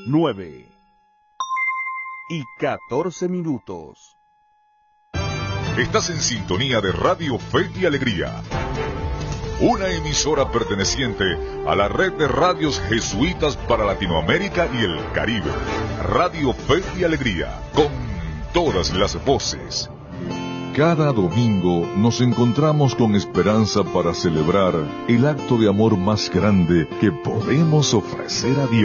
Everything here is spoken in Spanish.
9:14. Estás en sintonía de Radio Fe y Alegría, una emisora perteneciente a la red de radios jesuitas para Latinoamérica y el Caribe. Radio Fe y Alegría, con todas las voces. Cada domingo nos encontramos con esperanza para celebrar el acto de amor más grande que podemos ofrecer a Dios.